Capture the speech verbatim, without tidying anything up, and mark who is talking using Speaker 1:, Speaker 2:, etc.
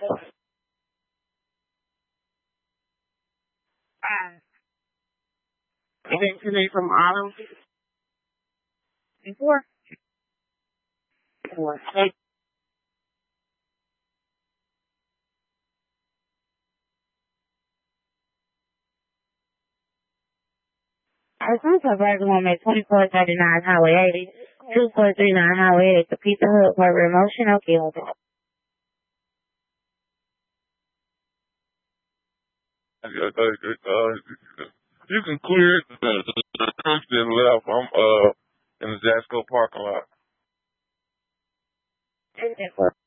Speaker 1: Um, eventually from Autumn. Before. Four. Our sunset burger will make twenty-four thirty-nine Highway eighty, two four three nine Highway eight, the Pizza Hut for Motion, okay, okay.
Speaker 2: Uh, uh, you can clear it. The, the, the truck's been left. I'm uh in the Jasco parking lot.